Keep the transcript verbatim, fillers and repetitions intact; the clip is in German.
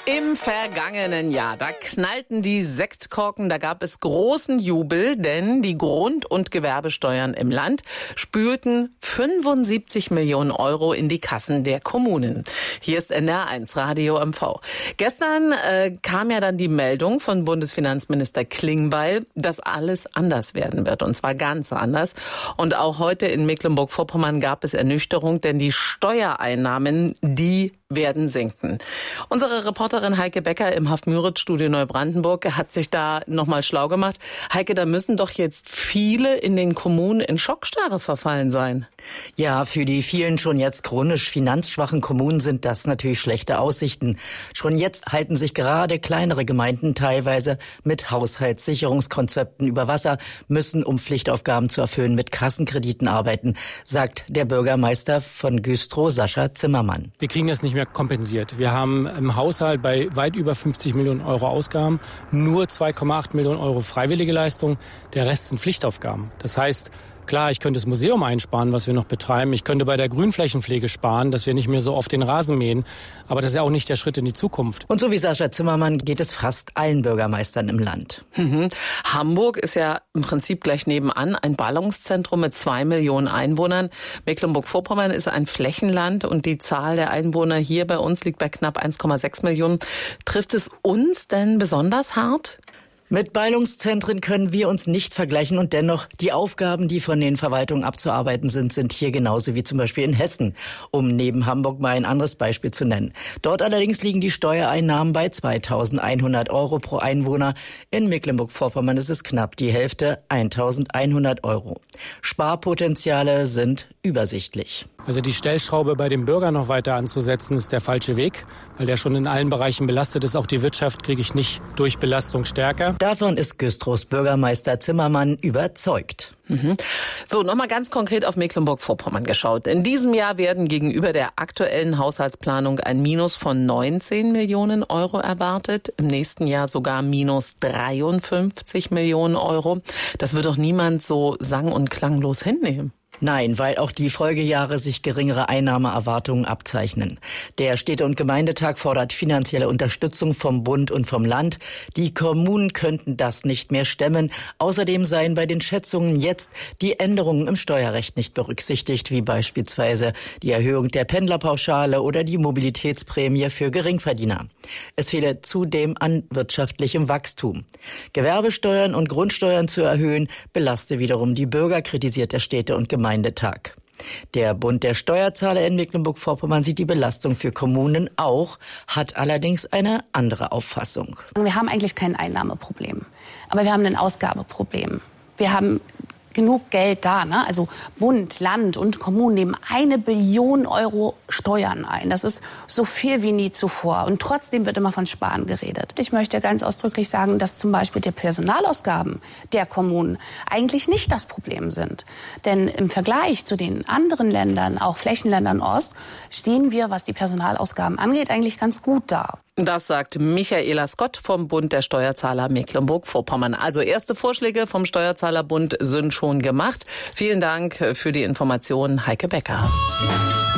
Im vergangenen Jahr, da knallten die Sektkorken, da gab es großen Jubel, denn die Grund- und Gewerbesteuern im Land spülten fünfundsiebzig Millionen Euro in die Kassen der Kommunen. Hier ist N D R eins Radio M V. Gestern äh, kam ja dann die Meldung von Bundesfinanzminister Klingbeil, dass alles anders werden wird, und zwar ganz anders. Und auch heute in Mecklenburg-Vorpommern gab es Ernüchterung, denn die Steuereinnahmen, die werden sinken. Unsere Reporterin Heike Becker im Haff-Müritz-Studio Neubrandenburg hat sich da nochmal schlau gemacht. Heike, da müssen doch jetzt viele in den Kommunen in Schockstarre verfallen sein. Ja, für die vielen schon jetzt chronisch finanzschwachen Kommunen sind das natürlich schlechte Aussichten. Schon jetzt halten sich gerade kleinere Gemeinden teilweise mit Haushaltssicherungskonzepten über Wasser, müssen, um Pflichtaufgaben zu erfüllen, mit Kassenkrediten arbeiten, sagt der Bürgermeister von Güstrow, Sascha Zimmermann. Wir kriegen das nicht mehr kompensiert. Wir haben im Haushalt bei weit über fünfzig Millionen Euro Ausgaben nur zwei Komma acht Millionen Euro freiwillige Leistung, der Rest sind Pflichtaufgaben. Das heißt, klar, ich könnte das Museum einsparen, was wir noch betreiben. Ich könnte bei der Grünflächenpflege sparen, dass wir nicht mehr so oft den Rasen mähen. Aber das ist ja auch nicht der Schritt in die Zukunft. Und so wie Sascha Zimmermann geht es fast allen Bürgermeistern im Land. Mhm. Hamburg ist ja im Prinzip gleich nebenan ein Ballungszentrum mit zwei Millionen Einwohnern. Mecklenburg-Vorpommern ist ein Flächenland und die Zahl der Einwohner hier bei uns liegt bei knapp eins Komma sechs Millionen. Trifft es uns denn besonders hart? Mit Ballungszentren können wir uns nicht vergleichen und dennoch, die Aufgaben, die von den Verwaltungen abzuarbeiten sind, sind hier genauso wie zum Beispiel in Hessen, um neben Hamburg mal ein anderes Beispiel zu nennen. Dort allerdings liegen die Steuereinnahmen bei zweitausendeinhundert Euro pro Einwohner. In Mecklenburg-Vorpommern ist es knapp die Hälfte, eintausendeinhundert Euro. Sparpotenziale sind übersichtlich. Also die Stellschraube bei dem Bürger noch weiter anzusetzen, ist der falsche Weg, weil der schon in allen Bereichen belastet ist. Auch die Wirtschaft kriege ich nicht durch Belastung stärker. Davon ist Güstrows Bürgermeister Zimmermann überzeugt. Mhm. So, nochmal ganz konkret auf Mecklenburg-Vorpommern geschaut. In diesem Jahr werden gegenüber der aktuellen Haushaltsplanung ein Minus von neunzehn Millionen Euro erwartet. Im nächsten Jahr sogar minus dreiundfünfzig Millionen Euro. Das wird doch niemand so sang- und klanglos hinnehmen. Nein, weil auch die Folgejahre sich geringere Einnahmeerwartungen abzeichnen. Der Städte- und Gemeindetag fordert finanzielle Unterstützung vom Bund und vom Land. Die Kommunen könnten das nicht mehr stemmen. Außerdem seien bei den Schätzungen jetzt die Änderungen im Steuerrecht nicht berücksichtigt, wie beispielsweise die Erhöhung der Pendlerpauschale oder die Mobilitätsprämie für Geringverdiener. Es fehle zudem an wirtschaftlichem Wachstum. Gewerbesteuern und Grundsteuern zu erhöhen, belaste wiederum die Bürger, kritisiert der Städte- und Gemeindetag. Der Bund der Steuerzahler in Mecklenburg-Vorpommern sieht die Belastung für Kommunen auch, hat allerdings eine andere Auffassung. Wir haben eigentlich kein Einnahmeproblem, aber wir haben ein Ausgabeproblem. Wir haben genug Geld da, ne? Also Bund, Land und Kommunen nehmen eine Billion Euro Steuern ein. Das ist so viel wie nie zuvor. Und trotzdem wird immer von Sparen geredet. Ich möchte ganz ausdrücklich sagen, dass zum Beispiel die Personalausgaben der Kommunen eigentlich nicht das Problem sind. Denn im Vergleich zu den anderen Ländern, auch Flächenländern Ost, stehen wir, was die Personalausgaben angeht, eigentlich ganz gut da. Das sagt Michaela Scott vom Bund der Steuerzahler Mecklenburg-Vorpommern. Also erste Vorschläge vom Steuerzahlerbund sind schon gemacht. Vielen Dank für die Information, Heike Becker.